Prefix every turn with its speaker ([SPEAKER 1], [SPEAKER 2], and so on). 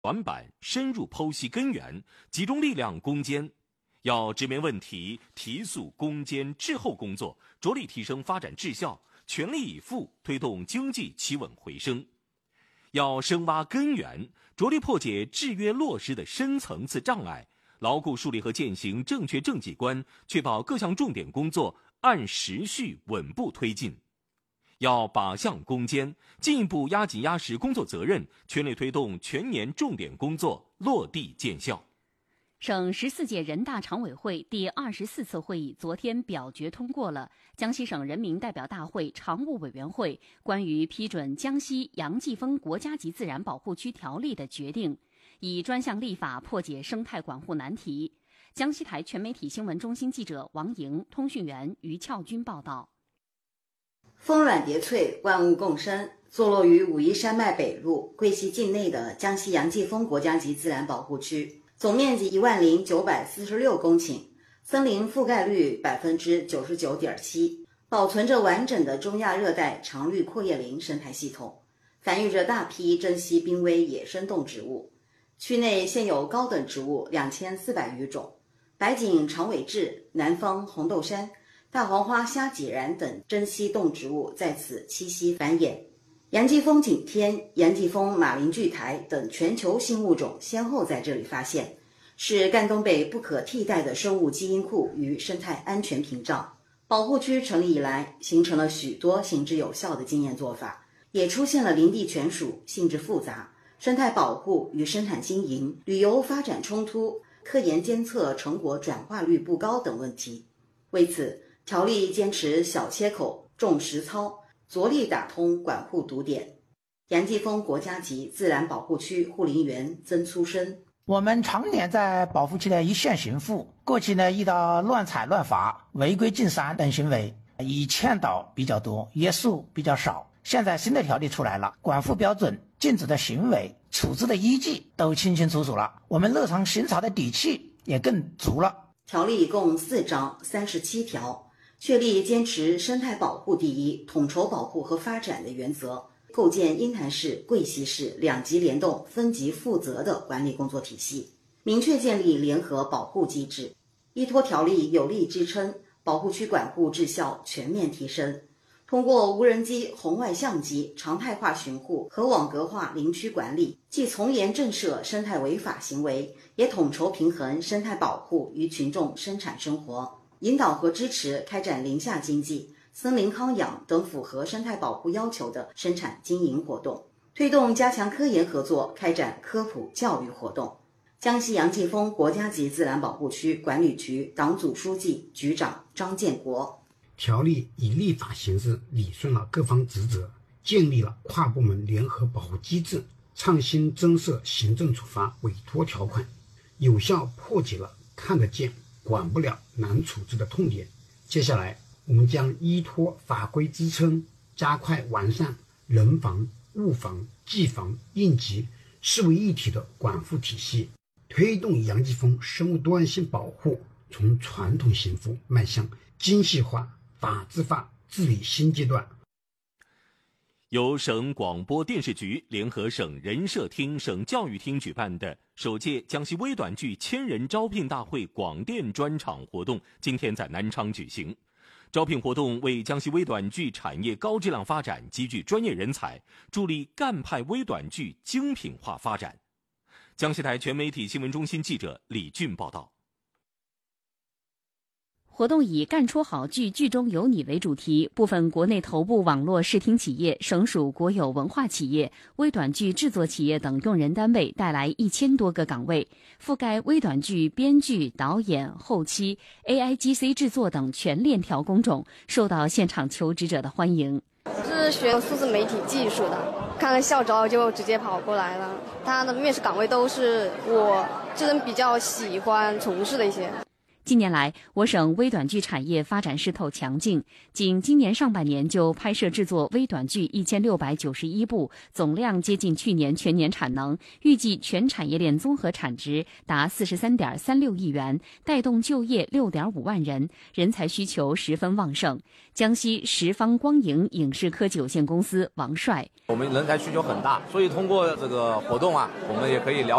[SPEAKER 1] 短板，深入剖析根源，集中力量攻坚。要直面问题，提速攻坚滞后工作，着力提升发展质效，全力以赴推动经济企稳回升。要深挖根源，着力破解制约落实的深层次障碍，牢固树立和践行正确政绩观，确保各项重点工作按时序稳步推进。要靶向攻坚，进一步压紧压实工作责任，全力推动全年重点工作落地见效。
[SPEAKER 2] 省14届人大常委会第24次会议昨天表决通过了江西省人民代表大会常务委员会关于批准江西杨继峰国家级自然保护区条例的决定，以专项立法破解生态管护难题。江西台全媒体新闻中心记者王莹、通讯员于俏军报道。
[SPEAKER 3] 峰峦叠翠，万物共生。坐落于武夷山脉北麓、贵溪境内的江西杨继峰国家级自然保护区，总面积10946公顷，森林覆盖率99.7%，保存着完整的中亚热带常绿阔叶林生态系统，繁育着大批珍稀濒危野生动植物。区内现有高等植物2400余种，白颈长尾雉、南方红豆杉、大黄花虾脊兰等珍稀动植物在此栖息繁衍。杨继峰景天、杨继峰马林巨苔等全球新物种先后在这里发现，是赣东北不可替代的生物基因库与生态安全屏障。保护区成立以来，形成了许多行之有效的经验做法，也出现了林地权属性质复杂、生态保护与生产经营、旅游发展冲突、科研监测成果转化率不高等问题。为此，条例坚持小切口、重实操，着力打通管护堵点。杨继峰国家级自然保护区护林员曾粗生：
[SPEAKER 4] 我们常年在保护区的一线巡抚，过去呢遇到乱采乱伐、违规进山等行为，以劝导比较多，约束比较少。现在新的条例出来了，管护标准、禁止的行为、处置的依据都清清楚楚了，我们日常巡查的底气也更足了。
[SPEAKER 3] 条例共4章37条，确立坚持生态保护第一、统筹保护和发展的原则，构建鹰潭市、贵溪市2级联动、分级负责的管理工作体系，明确建立联合保护机制。依托条例有力支撑，保护区管护质效全面提升。通过无人机、红外相机常态化巡护和网格化林区管理，既从严震慑生态违法行为，也统筹平衡生态保护与群众生产生活，引导和支持开展林下经济、森林康养等符合生态保护要求的生产经营活动，推动加强科研合作，开展科普教育活动。江西杨继峰国家级自然保护区管理局党组书记、局长张建国：
[SPEAKER 5] 条例以立法形式理顺了各方职责，建立了跨部门联合保护机制，创新增设行政处罚委托条款，有效破解了看得见管不了难处置的痛点。接下来我们将依托法规支撑，加快完善人防、物防、技防、应急视为一体的管护体系，推动杨继峰生物多样性保护从传统刑负迈向精细化、法治化治理新阶段。
[SPEAKER 1] 由省广播电视局联合省人社厅、省教育厅举办的首届江西微短剧千人招聘大会广电专场活动今天在南昌举行。招聘活动为江西微短剧产业高质量发展积聚专业人才，助力赣派微短剧精品化发展。江西台全媒体新闻中心记者李俊报道。
[SPEAKER 2] 活动以干戳好剧，剧中有你为主题，部分国内头部网络视听企业、省属国有文化企业、微短剧制作企业等用人单位带来1000多个岗位，覆盖微短剧编剧、导演、后期、AIGC 制作等全链条工种，受到现场求职者的欢迎。
[SPEAKER 6] 是学数字媒体技术的，看看校招就直接跑过来了。他的面试岗位都是我这人比较喜欢从事的一些。
[SPEAKER 2] 近年来，我省微短剧产业发展势头强劲，仅今年上半年就拍摄制作微短剧1691部，总量接近去年全年产能，预计全产业链综合产值达43.36亿元，带动就业6.5万人，人才需求十分旺盛。江西十方光影影视科技有限公司王帅：
[SPEAKER 7] 我们人才需求很大，所以通过这个活动啊，我们也可以了